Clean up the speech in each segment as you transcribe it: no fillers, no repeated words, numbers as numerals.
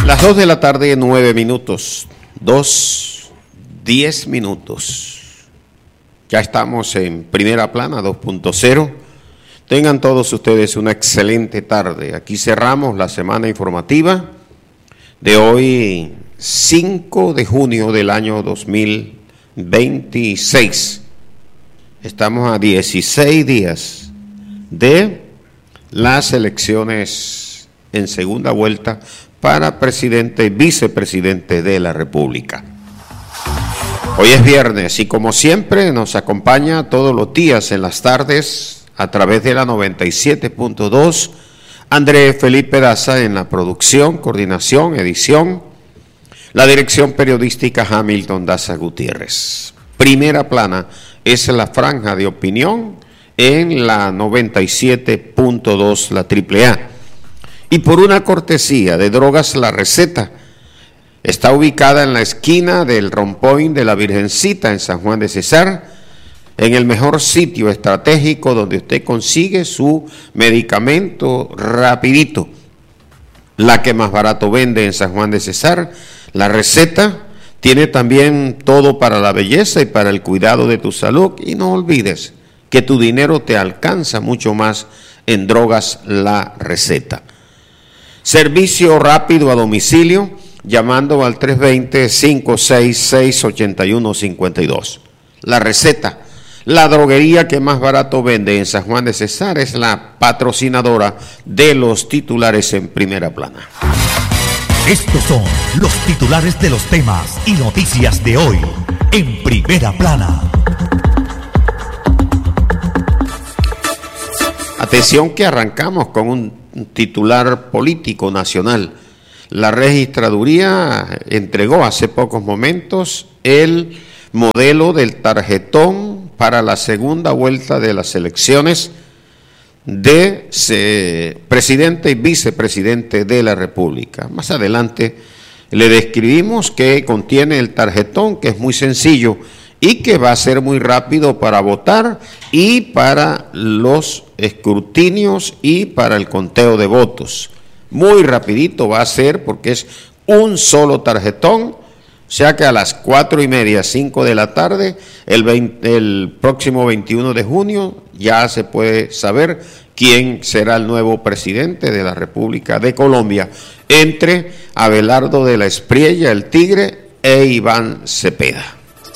Las 2 de la tarde, 9 minutos. 2:10 minutos. Ya estamos en Primera Plana 2.0. Tengan todos ustedes una excelente tarde. Aquí cerramos la semana informativa de hoy, 5 de junio del año 2026. Estamos a 16 días de las elecciones en segunda vuelta para presidente y vicepresidente de la República. Hoy es viernes y como siempre nos acompaña todos los días en las tardes a través de la 97.2 André Felipe Daza en la producción, coordinación, edición, la dirección periodística Hamilton Daza Gutiérrez. Primera Plana es la franja de opinión en la 97.2 la AAA. Y por una cortesía de Drogas La Receta, está ubicada en la esquina del Rompoint de la Virgencita en San Juan de Cesar, en el mejor sitio estratégico donde usted consigue su medicamento rapidito. La que más barato vende en San Juan de Cesar, La Receta, tiene también todo para la belleza y para el cuidado de tu salud. Y no olvides que tu dinero te alcanza mucho más en Drogas La Receta. Servicio rápido a domicilio, llamando al 320-566-8152. La Receta, la droguería que más barato vende en San Juan de Cesar, es la patrocinadora de los titulares en Primera Plana. Estos son los titulares de los temas y noticias de hoy en Primera Plana. Atención que arrancamos con un titular político nacional. La registraduría entregó hace pocos momentos el modelo del tarjetón para la segunda vuelta de las elecciones de presidente y vicepresidente de la República. Más adelante le describimos qué contiene el tarjetón, que es muy sencillo y que va a ser muy rápido para votar y para los escrutinios y para el conteo de votos. Muy rapidito va a ser porque es un solo tarjetón, o sea que a las 4:30, 5 de la tarde, el próximo 21 de junio, ya se puede saber quién será el nuevo presidente de la República de Colombia, entre Abelardo de la Espriella, el Tigre, e Iván Cepeda.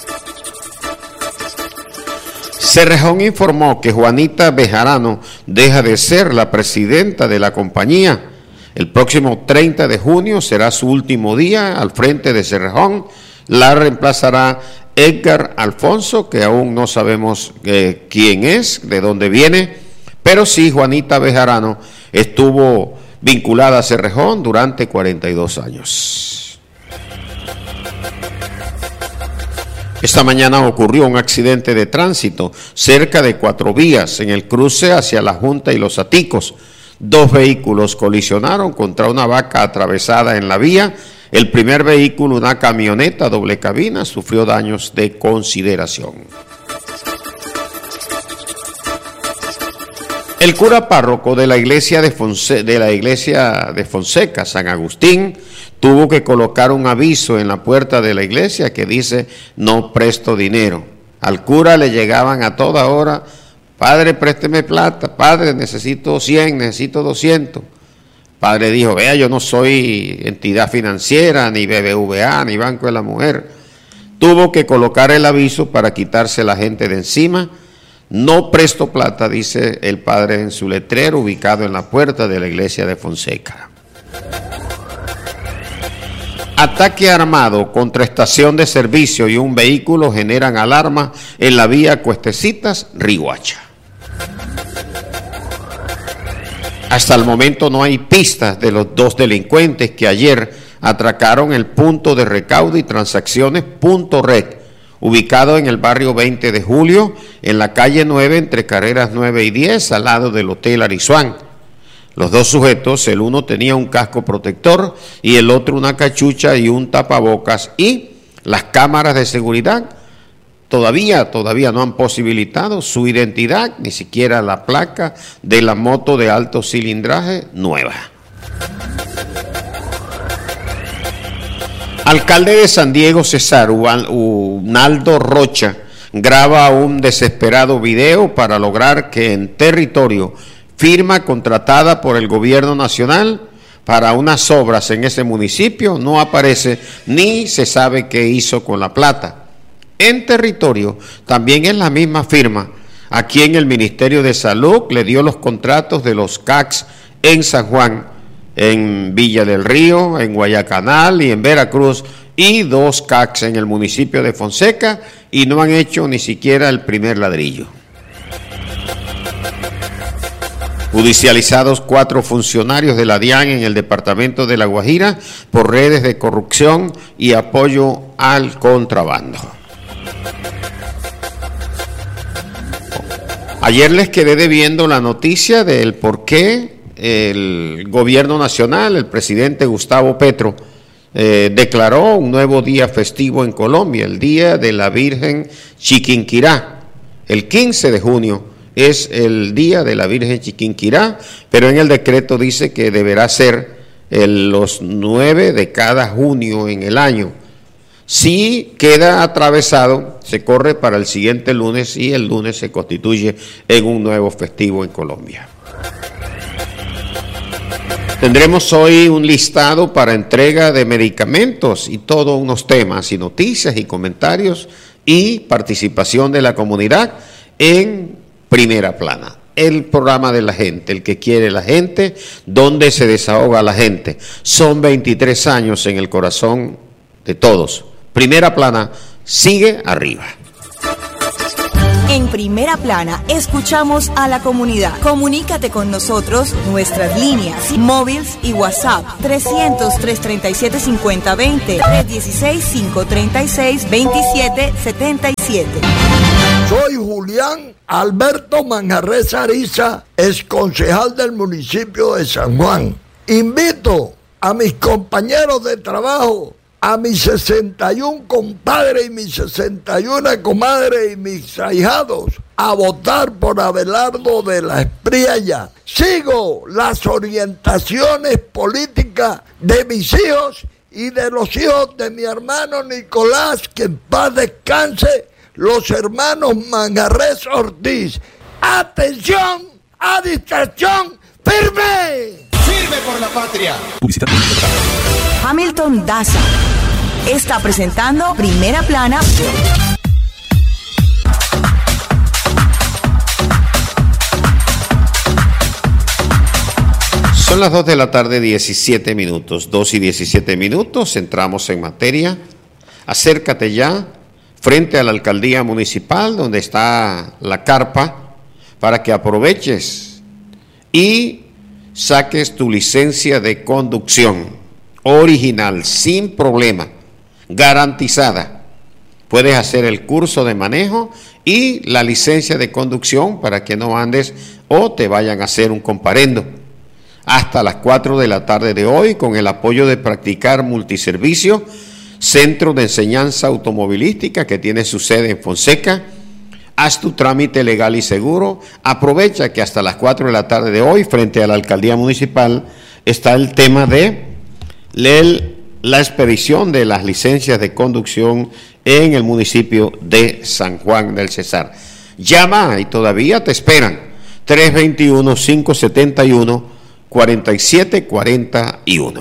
Cerrejón informó que Juanita Bejarano deja de ser la presidenta de la compañía. El próximo 30 de junio será su último día al frente de Cerrejón. La reemplazará Edgar Alfonso, que aún no sabemos quién es, de dónde viene, pero sí Juanita Bejarano estuvo vinculada a Cerrejón durante 42 años. Esta mañana ocurrió un accidente de tránsito cerca de Cuatro Vías en el cruce hacia La Junta y Los Aticos. 2 vehículos colisionaron contra una vaca atravesada en la vía. El primer vehículo, una camioneta doble cabina, sufrió daños de consideración. El cura párroco de la iglesia de Fonseca, San Agustín, tuvo que colocar un aviso en la puerta de la iglesia que dice: no presto dinero. Al cura le llegaban a toda hora: padre, présteme plata, padre, necesito 100, necesito 200. Padre dijo: vea, yo no soy entidad financiera, ni BBVA, ni Banco de la Mujer. Tuvo que colocar el aviso para quitarse la gente de encima. No presto plata, dice el padre en su letrero ubicado en la puerta de la iglesia de Fonseca. Ataque armado contra estación de servicio y un vehículo generan alarma en la vía Cuestecitas, Riguacha. Hasta el momento no hay pistas de los 2 delincuentes que ayer atracaron el punto de recaudo y transacciones Punto Red, ubicado en el barrio 20 de Julio, en la calle 9, entre carreras 9 y 10, al lado del Hotel Arizuán. Los 2 sujetos, el uno tenía un casco protector y el otro una cachucha y un tapabocas, y las cámaras de seguridad todavía no han posibilitado su identidad, ni siquiera la placa de la moto de alto cilindraje nueva. Alcalde de San Diego, Cesar, Unaldo Rocha, graba un desesperado video para lograr que en territorio, firma contratada por el gobierno nacional para unas obras en ese municipio, no aparece ni se sabe qué hizo con la plata. En territorio, también es la misma firma, a quien el Ministerio de Salud le dio los contratos de los CACs en San Juan, en Villa del Río, en Guayacanal y en Veracruz, y 2 CACs en el municipio de Fonseca, y no han hecho ni siquiera el primer ladrillo. Judicializados 4 funcionarios de la DIAN en el departamento de La Guajira por redes de corrupción y apoyo al contrabando. Ayer les quedé debiendo la noticia del por qué el gobierno nacional, el presidente Gustavo Petro, declaró un nuevo día festivo en Colombia, el Día de la Virgen Chiquinquirá. El 15 de junio es el Día de la Virgen Chiquinquirá, pero en el decreto dice que deberá ser los 9 de cada junio en el año. Si queda atravesado, se corre para el siguiente lunes y el lunes se constituye en un nuevo festivo en Colombia. Tendremos hoy un listado para entrega de medicamentos y todos unos temas y noticias y comentarios y participación de la comunidad en Primera Plana, el programa de la gente, el que quiere la gente, donde se desahoga la gente. Son 23 años en el corazón de todos. Primera Plana sigue arriba. En Primera Plana escuchamos a la comunidad. Comunícate con nosotros, nuestras líneas, móviles y WhatsApp 300-337-5020, 316-536-2777. Soy Julián Alberto Manjarres Ariza, exconcejal del municipio de San Juan. Invito a mis compañeros de trabajo, a mis 61 compadres y mis 61 comadres y mis ahijados, a votar por Abelardo de la Espriella. Sigo las orientaciones políticas de mis hijos y de los hijos de mi hermano Nicolás, que en paz descanse, los hermanos Manjarres Ortiz. ¡Atención! ¡A distracción! ¡Firme! ¡Firme por la patria! Hamilton Daza está presentando Primera Plana. Son las 2 de la tarde, 17 minutos. 2 y 17 minutos, entramos en materia. Acércate ya frente a la alcaldía municipal, donde está la carpa, para que aproveches y saques tu licencia de conducción original, sin problema, garantizada. Puedes hacer el curso de manejo y la licencia de conducción para que no andes o te vayan a hacer un comparendo. Hasta las 4 de la tarde de hoy, con el apoyo de Practicar Multiservicio, Centro de Enseñanza Automovilística que tiene su sede en Fonseca. Haz tu trámite legal y seguro. Aprovecha que hasta las 4 de la tarde de hoy, frente a la alcaldía municipal, está el tema de la expedición de las licencias de conducción en el municipio de San Juan del Cesar. Llama y todavía te esperan. 321-571-4741.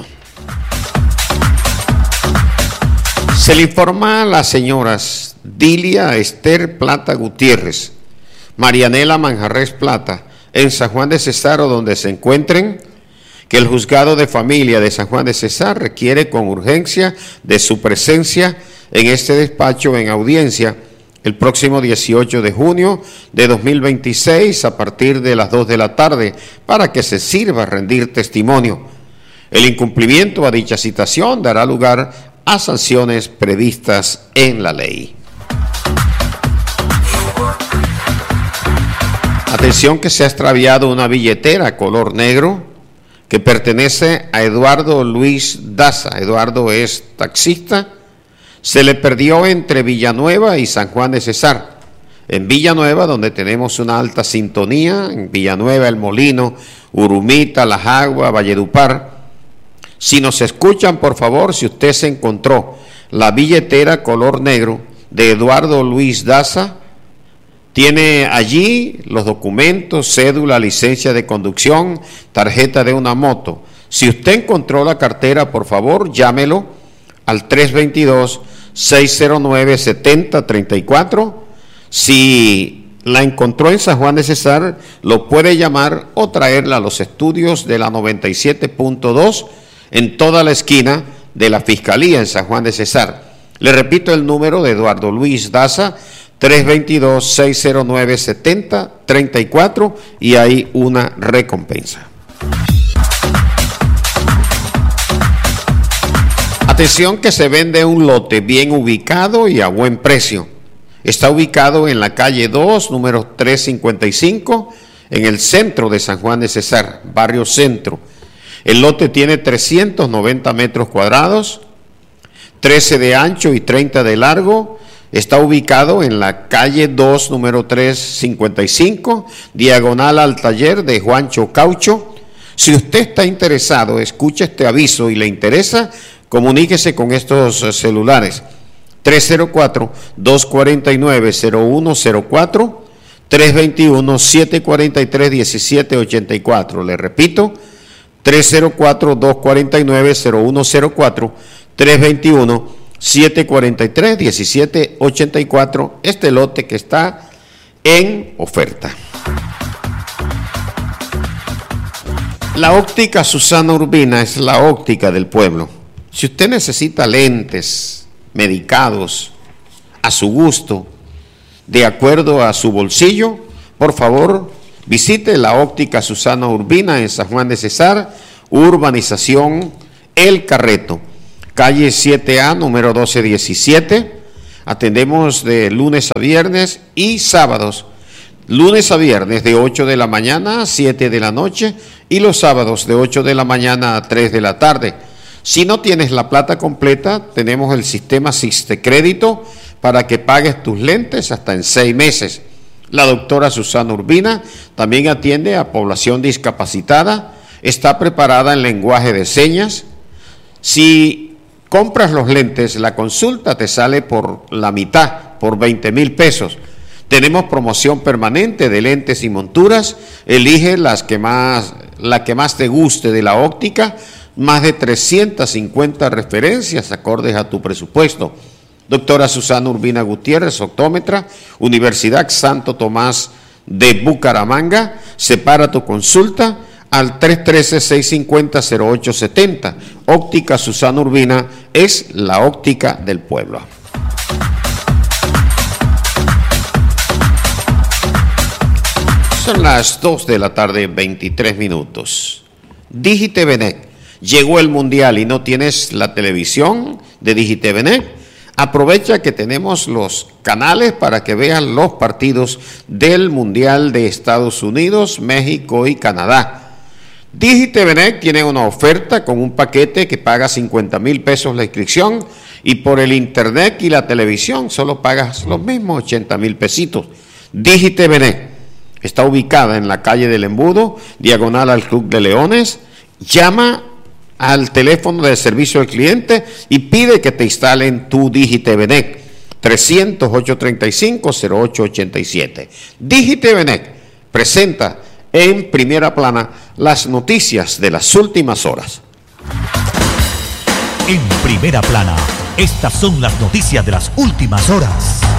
Se le informa a las señoras Dilia Esther Plata Gutiérrez, Marianela Manjarres Plata, en San Juan de Cesar, o donde se encuentren, que el juzgado de familia de San Juan de Cesar requiere con urgencia de su presencia en este despacho en audiencia el próximo 18 de junio de 2026 a partir de las 2 de la tarde para que se sirva a rendir testimonio. El incumplimiento a dicha citación dará lugar a sanciones previstas en la ley. Atención que se ha extraviado una billetera color negro que pertenece a Eduardo Luis Daza. Eduardo es taxista. Se le perdió entre Villanueva y San Juan de Cesar. En Villanueva, donde tenemos una alta sintonía, en Villanueva, El Molino, Urumita, La Jagua, Valledupar. Si nos escuchan, por favor, si usted se encontró la billetera color negro de Eduardo Luis Daza. Tiene allí los documentos, cédula, licencia de conducción, tarjeta de una moto. Si usted encontró la cartera, por favor, llámelo al 322-609-7034. Si la encontró en San Juan de Cesar, lo puede llamar o traerla a los estudios de la 97.2 en toda la esquina de la Fiscalía en San Juan de Cesar. Le repito el número de Eduardo Luis Daza, 322-609-7034, y hay una recompensa. Atención que se vende un lote bien ubicado y a buen precio. Está ubicado en la calle 2, número 355, en el centro de San Juan de Cesar, barrio Centro. El lote tiene 390 metros cuadrados, 13 de ancho y 30 de largo. Está ubicado en la calle 2, número 355, diagonal al taller de Juancho Caucho. Si usted está interesado, escuche este aviso y le interesa, comuníquese con estos celulares: 304-249-0104, 321-743-1784. Le repito, 304-249-0104, 321-743-1784, este lote que está en oferta. La óptica Susana Urbina es la óptica del pueblo. Si usted necesita lentes medicados a su gusto, de acuerdo a su bolsillo, por favor, visite la óptica Susana Urbina en San Juan de Cesar, urbanización El Carreto, calle 7A, número 1217. Atendemos de lunes a viernes y sábados. Lunes a viernes de 8 de la mañana a 7 de la noche y los sábados de 8 de la mañana a 3 de la tarde. Si no tienes la plata completa, tenemos el sistema Siste Crédito para que pagues tus lentes hasta en 6 meses. La doctora Susana Urbina también atiende a población discapacitada, está preparada en lenguaje de señas. Si compras los lentes, la consulta te sale por la mitad, por 20,000 pesos. Tenemos promoción permanente de lentes y monturas. Elige la que más te guste de la óptica. Más de 350 referencias acordes a tu presupuesto. Doctora Susana Urbina Gutiérrez, optómetra, Universidad Santo Tomás de Bucaramanga. Separa tu consulta al 313-650-0870. Óptica Susana Urbina es la óptica del pueblo. Son las 2 de la tarde, 23 minutos. DigiTVNet. Llegó el Mundial y no tienes la televisión de DigiTVNet. Aprovecha que tenemos los canales para que vean los partidos del Mundial de Estados Unidos, México y Canadá. DigiTVNet tiene una oferta con un paquete que paga 50,000 pesos la inscripción, y por el internet y la televisión solo pagas los mismos 80,000 pesitos. DigiTVNet está ubicada en la calle del Embudo, diagonal al Club de Leones. Llama al teléfono de servicio al cliente y pide que te instalen tu DigiTVNet, 300-835-0887. DigiTVNet presenta en primera plana las noticias de las últimas horas. En primera plana, estas son las noticias de las últimas horas.